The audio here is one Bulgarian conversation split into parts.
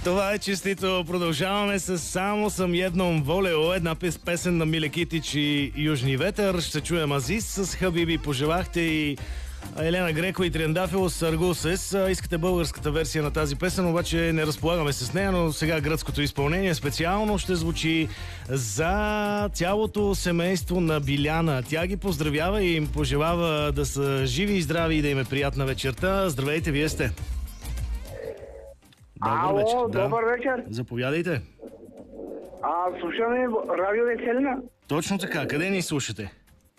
Това е честито. Продължаваме с "Само съм едном волео", една песен на Миле Китич и Южни ветър. Ще чуем Азис с "Хабиби". Пожелахте и Елена Греко и Триандафило с "Аргусес". Искате българската версия на тази песен, обаче не разполагаме с нея, но сега гръцкото изпълнение специално ще звучи за цялото семейство на Биляна. Тя ги поздравява и им пожелава да са живи и здрави и да им е приятна вечерта. Здравейте, вие сте. Добър вечер. Добър вечер. Заповядайте. Слушаме радио Веселина. Точно така. Къде ни слушате?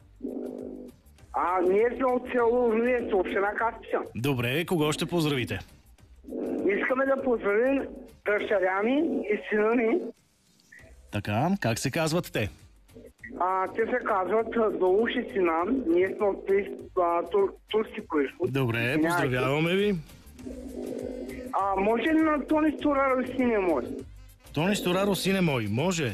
Ние сме от село Ужниец, община Каспичан. Добре, кого ще поздравите? Искаме да поздравим дъщеря ми и сина ми. Така, как се казват те? Те се казват Долуш и Синан. Ние сме от турски произход. Добре, поздравяваме ви. Може ли на Тони Стораро сине мой? Тони Стораро сине мой, може.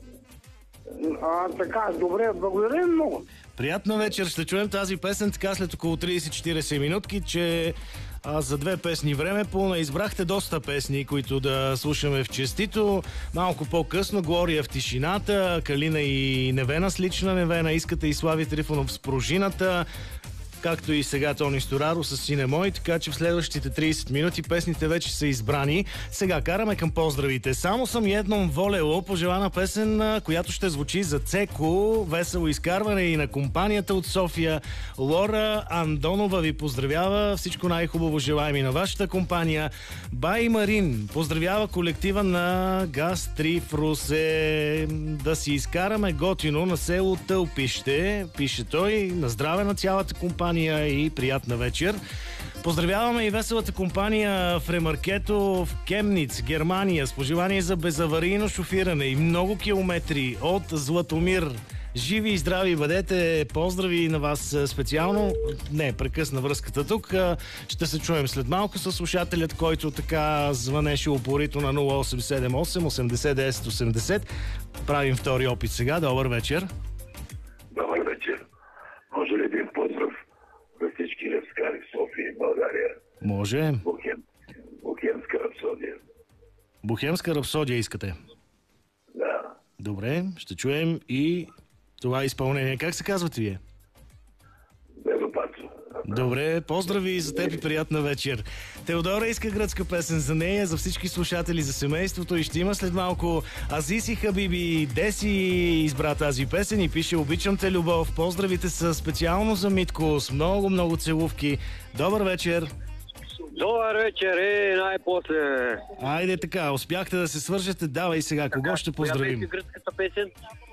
Така, добре, благодаря много. Приятна вечер, ще чуем тази песен така след около 30-40 минутки, че за две песни време избрахте доста песни, които да слушаме в честито. Малко по-късно Глория в тишината, Калина и Невена с "Лична Невена", искате и Слави Трифонов с "Пружината", както и сега Тони Стораро с "Сине мой", така че в следващите 30 минути песните вече са избрани. Сега караме към поздравите. "Само съм едном волело", пожелана песен, която ще звучи за Цеко. Весело изкарване и на компанията от София. Лора Андонова ви поздравява. Всичко най-хубаво желаем и на вашата компания. Бай Марин поздравява колектива на Газ-3 в Русе. "Да си изкараме готино на село Тълпище", пише той. На здраве на цялата компания и приятна вечер. Поздравяваме и веселата компания в Ремаркето в Кемниц, Германия, с пожелание за безаварийно шофиране и много километри от Златомир. Живи и здрави бъдете. Поздрави на вас специално. Не, прекъсна връзката тук. Ще се чуем след малко с слушателят, който така звънеше упорито на 0878 80 10 80. Правим втори опит сега. Добър вечер. Добър вечер. Може ли един поздрав за всички левскари в София и България? Може. Бухемска рапсодия. Бухемска рапсодия искате? Да. Добре, ще чуем и това изпълнение. Как се казвате вие? Безопасно. Добре, поздрави за теб и приятна вечер. Теодора иска гръцка песен за нея, за всички слушатели, за семейството, и ще има след малко Азис и Хабиби. Деси избра тази песен и пише: "Обичам те, любов". Поздравите са специално за Митко с много целувки. Добър вечер. Добър вечер, най-после. Айде така, успяхте да се свържете. Давай сега, кого ще поздравим? Коя беше гръцката песен?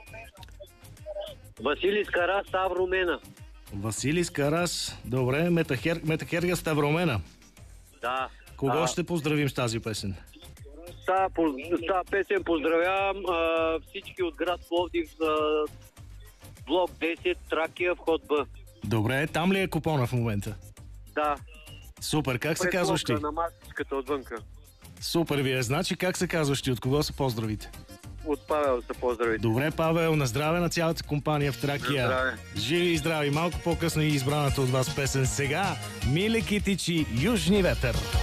Василий Скарас, Ставромена. Василий Скарас, добре. Метахерга Ставромена. Да. Кого ще поздравим с тази песен? С тази песен поздравявам всички от град Пловдив, блок 10, Тракия, вход Б. Добре, там ли е купона в момента? Да. Супер, как се казваш ти? На масичката отвънка. Супер вие, значи как се казваш ти? От кого са поздравите? От Павел са поздравите. Добре, Павел, на здраве на цялата компания в Тракия. Здраве. Живи и здрави. Малко по-късно и избраната от вас песен сега. Миле Китич и "Южни ветър".